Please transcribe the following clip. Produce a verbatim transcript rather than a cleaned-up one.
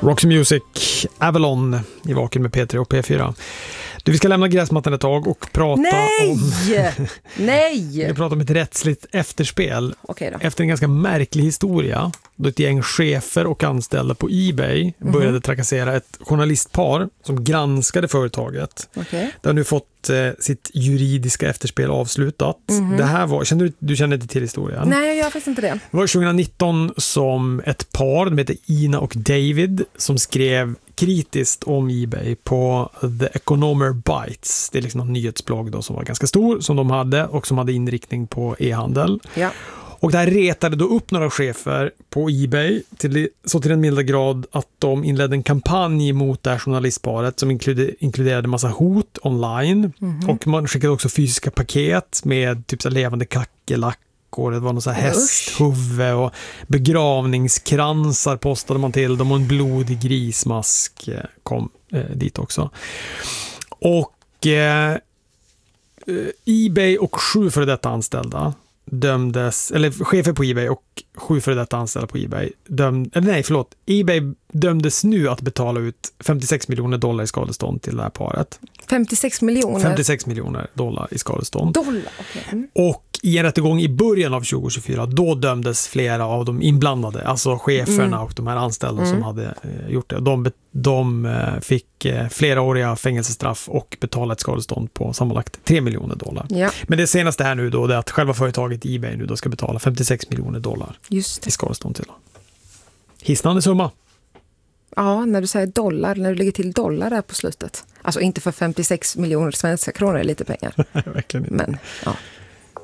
Roxy Music, Avalon i Vaken med P tre och P fyra. Du, vi ska lämna gräsmattan ett tag och prata Nej! om... Nej! Vi ska prata om ett rättsligt efterspel. Okej då. Efter en ganska märklig historia då ett gäng chefer och anställda på eBay mm-hmm. började trakassera ett journalistpar som granskade företaget. Okay. Det har nu fått eh, sitt juridiska efterspel avslutat. Mm-hmm. Det här var, känner du, du känner inte till historien? Nej, jag gör faktiskt inte det. Det var tjugonitton som ett par, de heter Ina och David, som skrev kritiskt om eBay på The Economer Bytes. Det är liksom en nyhetsblogg då som var ganska stor som de hade och som hade inriktning på e-handel. Ja. Och det här retade då upp några chefer på eBay till, så till en milda grad att de inledde en kampanj mot det här journalistparet som inkluderade, inkluderade massa hot online. Mm-hmm. Och man skickade också fysiska paket med typ så levande kackerlackor. Det var någon så här hästhuvud och begravningskransar postade man till dem och en blodig grismask kom eh, dit också. Och eh, eBay och sju före detta anställda dömdes, eller chefer på eBay och sju före detta anställda på eBay dömde, eller nej förlåt, eBay dömdes nu att betala ut femtiosex miljoner dollar i skadestånd till det här paret. femtiosex miljoner? femtiosex miljoner dollar i skadestånd. Dollar, okej. Okay. Mm. Och i en rättegång i början av tjugo tjugofyra, då dömdes flera av de inblandade, alltså cheferna mm. och de här anställda mm. som hade eh, gjort det. De, de eh, fick eh, fleråriga fängelsestraff och betalade ett skadestånd på sammanlagt tre miljoner dollar. Ja. Men det senaste här nu då är att själva företaget eBay nu då ska betala femtiosex miljoner dollar Just det. i skadestånd till. Hisnande summa. Ja, när du säger dollar, när du lägger till dollar där på slutet. Alltså inte för femtiosex miljoner svenska kronor är lite pengar. Verkligen inte. Men, ja.